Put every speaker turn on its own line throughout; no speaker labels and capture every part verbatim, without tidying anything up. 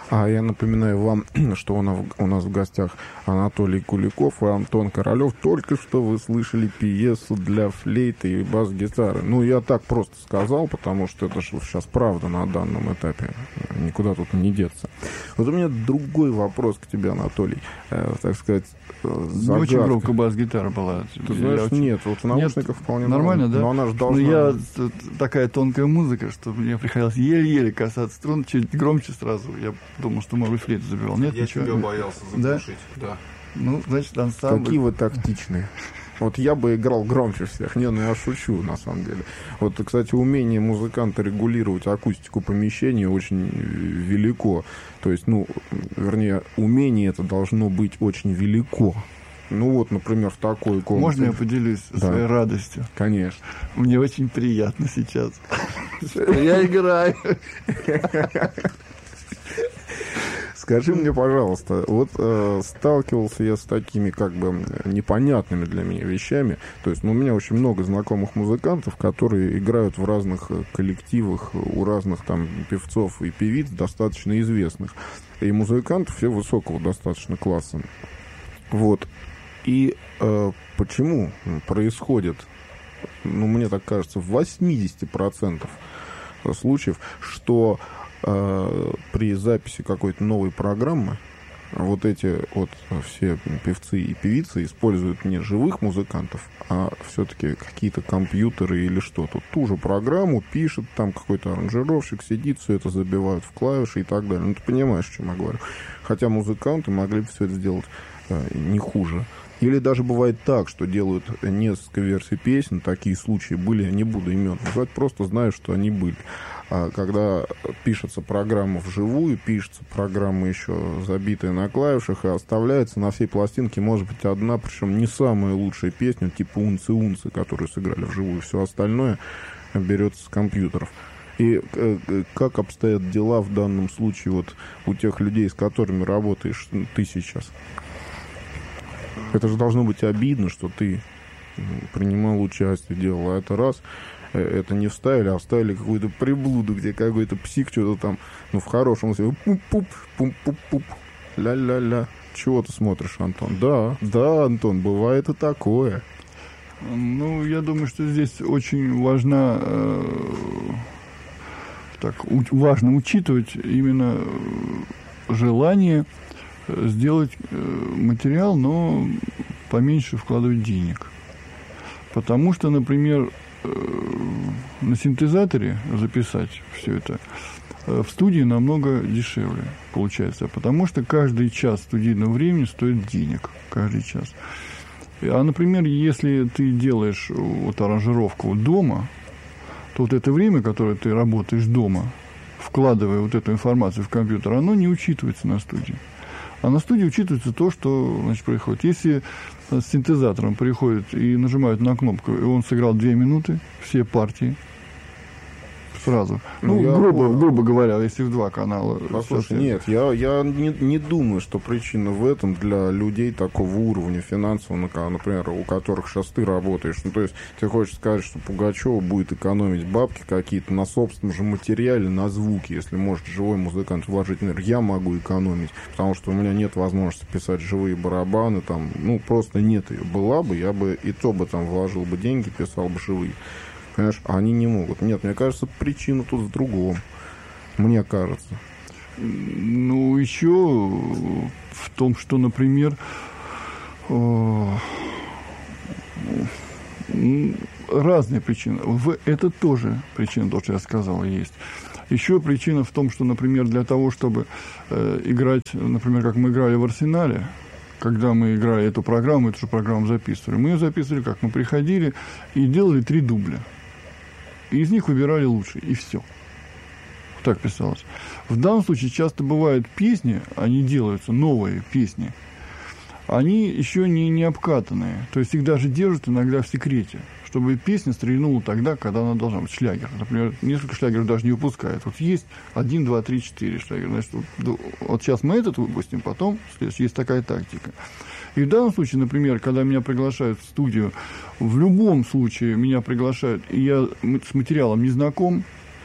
А я напоминаю вам, что у нас, у нас в гостях Анатолий Куликов и Антон Королёв. Только что вы слышали пьесу для флейты и бас-гитары. Ну, я так просто сказал, потому что это же сейчас правда на данном этапе. Никуда тут не деться. Вот у меня другой вопрос к тебе, Анатолий. Э, так сказать, загадка.
Не очень громко бас-гитара была.
Ты знаешь, очень... нет, вот в наушниках нет, вполне
нормально, да?
Но она же должна...
Ну, я... Такая тонкая музыка, что мне приходилось еле-еле касаться струн, чуть громче сразу. Я думал, что, может быть, флейту забивал. Нет,
я
ничего.
тебя боялся заглушить. Да? Да.
Ну, значит, ансамбль.
Какие вы тактичные. Вот я бы играл громче всех. Не, ну я шучу, на самом деле. Вот, кстати, умение музыканта регулировать акустику помещения очень велико. То есть, ну, вернее, умение это должно быть очень велико. Ну вот, например, в такой комнате.
Можно я поделюсь да. своей радостью?
Конечно.
Мне очень приятно сейчас. Я играю.
Скажи мне, пожалуйста, вот э, сталкивался я с такими как бы непонятными для меня вещами. То есть, ну, у меня очень много знакомых музыкантов, которые играют в разных коллективах, у разных там певцов и певиц, достаточно известных. И музыкантов все высокого достаточно класса. Вот. И э, почему происходит, ну, мне так кажется, в восемьдесят процентов случаев, что э, при записи какой-то новой программы вот эти вот все певцы и певицы используют не живых музыкантов, а все-таки какие-то компьютеры или что-то. Ту же программу пишет, там какой-то аранжировщик сидит, все это забивают в клавиши и так далее. Ну, ты понимаешь, о чем я говорю. Хотя музыканты могли бы все это сделать э, не хуже. Или даже бывает так, что делают несколько версий песен, такие случаи были, не буду имен называть, просто знаю, что они были. А когда пишется программа вживую, пишется программа еще забитая на клавишах, и оставляется на всей пластинке, может быть, одна, причем не самая лучшая песня, типа «Унцы-унцы», которую сыграли вживую, все остальное берется с компьютеров. И как обстоят дела в данном случае вот у тех людей, с которыми работаешь ты сейчас? Это же должно быть обидно, что ты принимал участие, делал. А это раз, это не вставили, а вставили какую-то приблуду, где какой-то псих что-то там, ну, в хорошем смысле, пуп-пуп, пум-пуп-пуп, ля-ля-ля. Чего ты смотришь, Антон? Да, да, Антон, бывает и такое.
Ну, я думаю, что здесь очень важно, э, так, у, важно учитывать именно желание сделать материал, но поменьше вкладывать денег. Потому что, например, на синтезаторе записать все это в студии намного дешевле получается. Потому что каждый час студийного времени стоит денег. Каждый час. А, например, если ты делаешь вот аранжировку дома, то вот это время, которое ты работаешь дома, вкладывая вот эту информацию в компьютер, оно не учитывается на студии. А на студии учитывается то, что, значит, происходит. Если с синтезатором приходит и нажимают на кнопку, и он сыграл две минуты, все партии сразу. Ну, ну грубо, грубо говоря, если в два канала.
Послушай, нет, я, я не, не думаю, что причина в этом для людей такого уровня финансового, например, у которых сейчас ты работаешь. Ну, то есть, ты хочешь сказать, что Пугачева будет экономить бабки какие-то на собственном же материале, на звуке, если может живой музыкант вложить энергию, я могу экономить, потому что у меня нет возможности писать живые барабаны, там, ну, просто нет ее. Была бы, я бы и то бы там вложил бы деньги, писал бы живые. Понимаешь, они не могут. Нет, мне кажется, причина тут в другом. Мне кажется.
Ну, еще в том, что, например, разные причины. Это тоже причина, то, что я сказал, есть. Еще причина в том, что, например, для того, чтобы играть, например, как мы играли в «Арсенале», когда мы играли эту программу, эту же программу записывали, мы ее записывали как? Мы приходили и делали три дубля. И из них выбирали лучшие, и все. Так писалось. В данном случае часто бывают песни, они делаются, новые песни, они еще не, не обкатанные. То есть их даже держат иногда в секрете, чтобы песня стрельнула тогда, когда она должна быть. Шлягер. Например, несколько шлягеров даже не выпускают. Вот есть один, два, три, четыре шлягера. Значит, вот, вот сейчас мы этот выпустим, потом следующий. Есть такая тактика. И в данном случае, например, когда меня приглашают в студию, в любом случае меня приглашают, и я с материалом не знаком,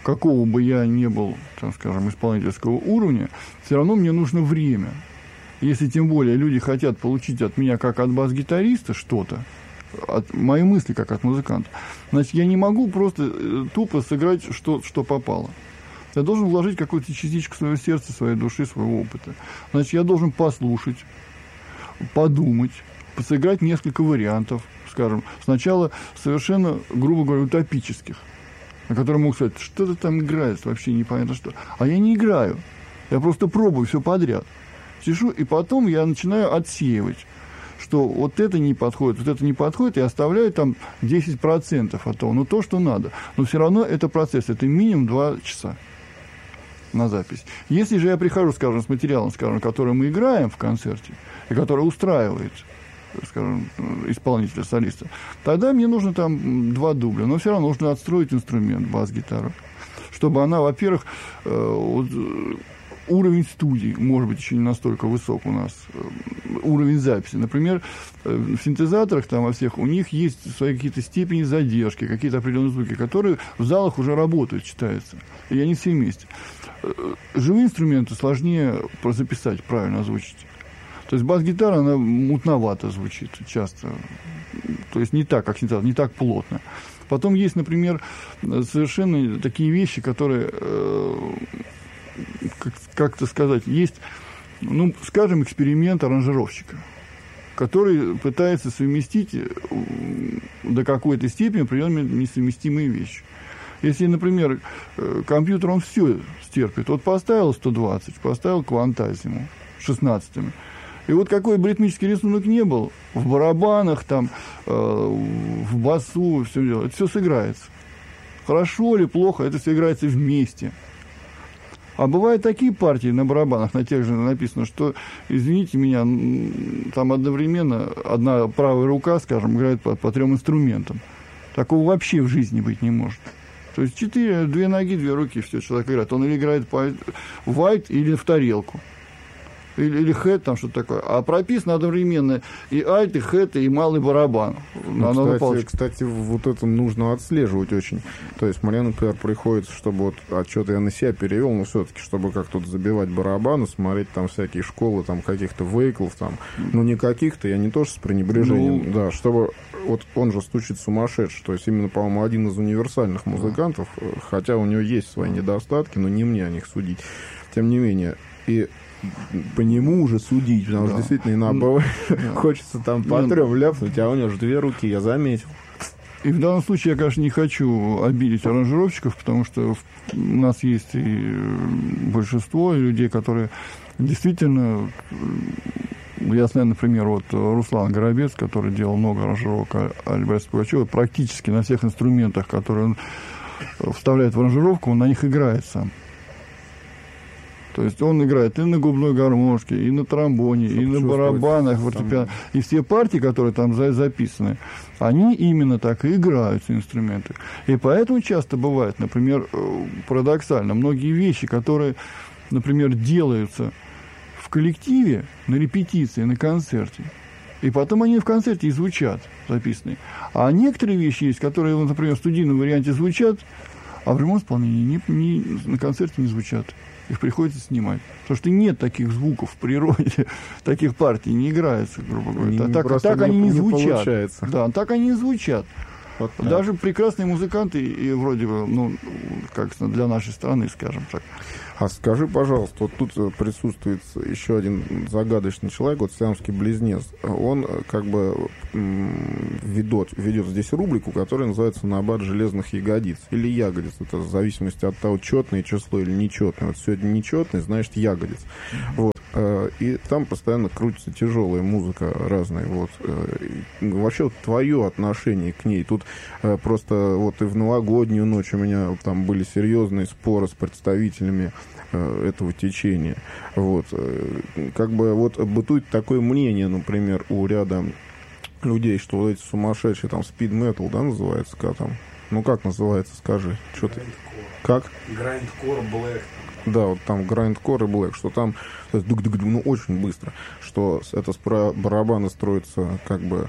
какого бы я ни был, там, скажем, исполнительского уровня, все равно мне нужно время. Если тем более люди хотят получить от меня, как от бас-гитариста, что-то, от мои мысли, как от музыканта, значит, я не могу просто тупо сыграть, что, что попало. Я должен вложить какую-то частичку своего сердца, своей души, своего опыта. Значит, я должен послушать, подумать, сыграть несколько вариантов, скажем, сначала совершенно, грубо говоря, утопических, на которые могут сказать, что-то там играет, вообще непонятно что. А я не играю, я просто пробую все подряд. Сижу, и потом я начинаю отсеивать, что вот это не подходит, вот это не подходит, и оставляю там десять процентов от того, ну то, что надо. Но все равно это процесс, это минимум два часа на запись. Если же я прихожу, скажем, с материалом, скажем, который мы играем в концерте, и который устраивает, скажем, исполнителя, солиста, тогда мне нужно там два дубля, но все равно нужно отстроить инструмент, бас-гитару, чтобы она, во-первых, вот, уровень студии, может быть, еще не настолько высок у нас, уровень записи. Например, в синтезаторах там во всех, у них есть свои какие-то степени задержки, какие-то определенные звуки, которые в залах уже работают, читаются. И они все вместе. Живые инструменты сложнее записать, правильно озвучить. То есть бас-гитара, она мутновато звучит часто. То есть не так, как синтезатор, не так плотно. Потом есть, например, совершенно такие вещи, которые... Как, как-то сказать, есть, ну, скажем, эксперимент аранжировщика, который пытается совместить до какой-то степени определенные несовместимые вещи. Если, например, компьютер, он все стерпит. Вот поставил сто двадцать, поставил квантазиму шестнадцатыми. И вот какой бы ритмический рисунок не был, в барабанах, там, э, в басу, все дело, это все сыграется. Хорошо или плохо, это все играется вместе. А бывают такие партии на барабанах, на тех же написано, что, извините меня, там одновременно одна правая рука, скажем, играет по, по трем инструментам. Такого вообще в жизни быть не может. То есть четыре, две ноги, две руки, все, человек играет. Он или играет по white, или в тарелку. Или, или хэт, там что-то такое. А прописано одновременно и альт, и хэт, и малый барабан.
Ну, кстати, кстати, вот это нужно отслеживать очень. То есть мне, например, приходится, чтобы вот отчет я на себя перевел, но все-таки, чтобы как тут забивать барабаны, смотреть там всякие школы, там каких-то вейклов, там, ну не каких-то, я не тоже с пренебрежением, ну, да, чтобы вот он же стучит сумасшедший, то есть именно, по-моему, один из универсальных музыкантов, хотя у него есть свои недостатки, но не мне о них судить, тем не менее. И по нему уже судить, потому да. что действительно иногда бывает, да. хочется там по трем ляпнуть, а у него же две руки, я заметил.
И в данном случае я, конечно, не хочу обидеть аранжировщиков, потому что у нас есть и большинство людей, которые действительно... Я знаю, например, вот Руслан Горобец, который делал много аранжировок Альберта Пугачева, практически на всех инструментах, которые он вставляет в аранжировку, он на них играет сам. То есть он играет и на губной гармошке, и на тромбоне, чтобы и на барабанах, фортепиано. И все партии, которые там записаны, они именно так и играются, инструменты. И поэтому часто бывает, например, парадоксально, многие вещи, которые, например, делаются в коллективе, на репетиции, на концерте, и потом они в концерте и звучат, записанные. А некоторые вещи есть, которые, например, в студийном варианте звучат, а в прямом исполнении не, не, на концерте не звучат. Их приходится снимать. Потому что нет таких звуков в природе, таких партий не играется, грубо говоря.
Не,
так так не, они не, не звучат.
Получается.
Да, так они не звучат.
Вот
даже так. Прекрасные музыканты, и вроде бы, ну, как для нашей страны, скажем так.
А скажи, пожалуйста, вот тут присутствует еще один загадочный человек, вот сиамский близнец. Он как бы ведет, ведет здесь рубрику, которая называется «Набат железных ягодиц» или «ягодиц». Это в зависимости от того, четное число или нечетное. Вот сегодня нечетное, значит, ягодиц. Вот. И там постоянно крутится тяжелая музыка разная. Вот. Вообще, вот, твое отношение к ней. Тут просто вот и в новогоднюю ночь у меня там были серьезные споры с представителями этого течения. Вот. Как бы вот бытует такое мнение, например, у ряда людей, что вот эти сумасшедшие, там, speed-metal, да, называется, как там? Ну, как называется, скажи. Что ты? Как?
Grindcore Black.
Да, вот там grindcore и black, что там, ну, очень быстро, что это с барабана строится как бы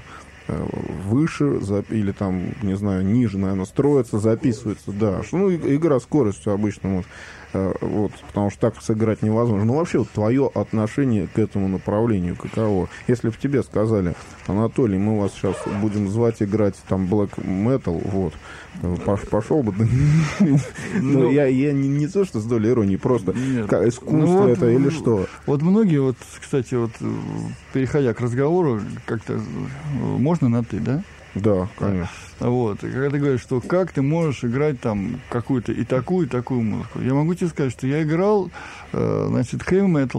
выше или там, не знаю, ниже, наверное, строится, записывается, да. Ну, игра скоростью обычно, вот, вот, потому что так сыграть невозможно. Но вообще, вот, твое отношение к этому направлению каково? Если бы тебе сказали: Анатолий, мы вас сейчас будем звать играть там black metal, вот, пошел бы. Ну, я не то, что с долей иронии, просто искусство это или что?
Вот многие, вот, кстати, вот, переходя к разговору, как-то можно на «ты», да?
Да, конечно.
Вот. И когда ты говоришь, что как ты можешь играть там какую-то и такую, и такую музыку, я могу тебе сказать, что я играл, э, значит, heavy metal.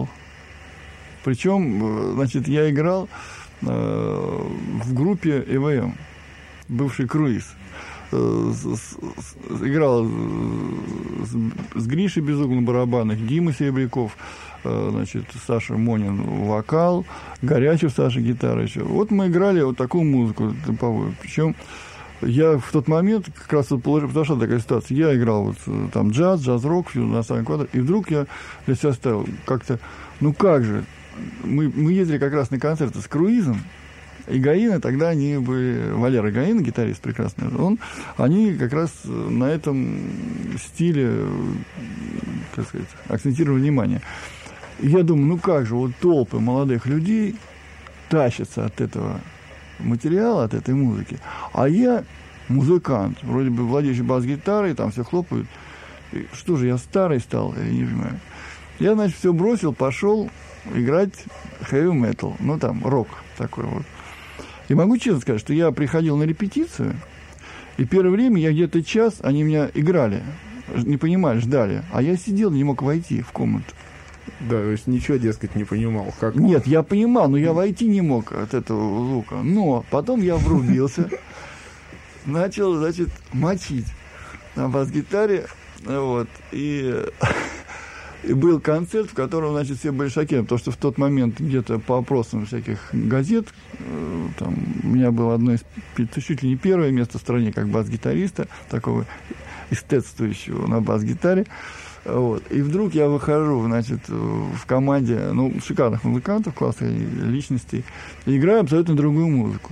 Причем, значит, я играл э, в группе и ви эм, бывший Круиз. Э, с, с, играл с, с Гришей Безуглым на барабанах, Дима Серебряков, э, значит, Саша Монин вокал, Горячев Саша гитара еще. Вот мы играли вот такую музыку темповую. Причем я в тот момент, как раз вот произошла такая ситуация, я играл вот там джаз, джаз-рок, на самом квадрате, и вдруг я для себя ставил как-то, ну как же, мы, мы ездили как раз на концерты с Круизом, и Гаина, тогда они были, Валера Гаина, гитарист прекрасный, он, они как раз на этом стиле, как сказать, акцентировали внимание. И я думаю, ну как же, вот толпы молодых людей тащатся от этого материала, от этой музыки, а я музыкант, вроде бы владеющий бас-гитарой, там все хлопают. И что же, я старый стал, я не понимаю. Я, значит, все бросил, пошел играть heavy metal, ну там, рок такой вот. И могу честно сказать, что я приходил на репетицию, и первое время я где-то час, они меня играли, не понимали, ждали, а я сидел, не мог войти в комнату.
Да, то есть ничего, дескать, не понимал. Как...
Нет, я понимал, но я войти не мог от этого звука. Но потом я врубился, начал, значит, мочить на бас-гитаре, вот, и, и был концерт, в котором, значит, все были шокированы, потому что в тот момент где-то по опросам всяких газет, там, у меня было одно из, чуть ли не первое место в стране, как бас-гитариста, такого эстетствующего на бас-гитаре. Вот. И вдруг я выхожу, значит, в команде, ну, шикарных музыкантов, классных личностей, и играю абсолютно другую музыку.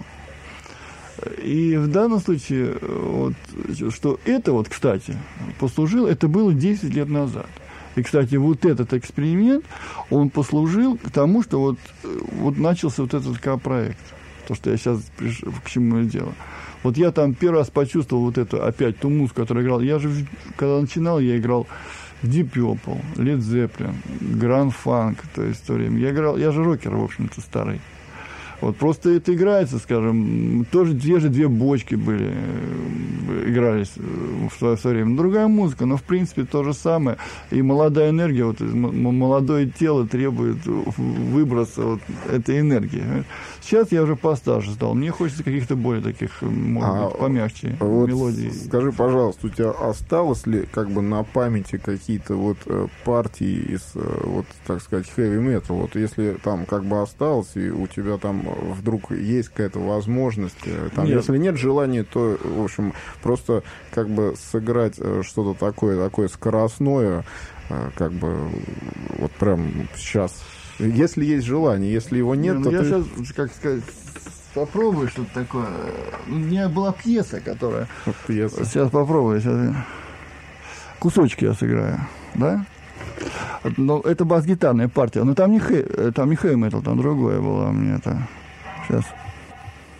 И в данном случае, вот, что это вот, кстати, послужило, это было десять лет назад. И, кстати, вот этот эксперимент, он послужил к тому, что вот, вот начался вот этот проект. То, что я сейчас приш... к чему я делаю. Вот я там первый раз почувствовал вот эту, опять, ту музыку, которую играл. Я же, когда начинал, я играл Deep Purple, Led Zeppelin, Grand Funk, то есть в то время. Я играл, я же рокер, в общем-то, старый. Вот просто это играется, скажем, тоже те же две бочки были, игрались в свое время. Другая музыка, но в принципе то же самое. И молодая энергия, вот молодое тело требует выброса вот этой энергии. Сейчас я уже постарше стал, мне хочется каких-то более таких, может а, быть, помягче
вот
мелодий.
Скажи, пожалуйста, у тебя осталось ли как бы на памяти какие-то вот партии из, вот, так сказать, heavy metal? Вот если там как бы осталось, и у тебя там вдруг есть какая-то возможность, там, нет. Если нет желания, то, в общем, просто как бы сыграть что-то такое, такое скоростное, как бы вот прям сейчас. Если есть желание, если его нет,
не,
то
я
ты...
сейчас, как сказать, попробую что-то такое. У меня была пьеса, которая...
Вот пьеса.
Сейчас попробую. Сейчас... Кусочки я сыграю, да? Но это бас-гитарная партия. Но там не, хэ... там не хэви метал, там другое было у меня это. Сейчас.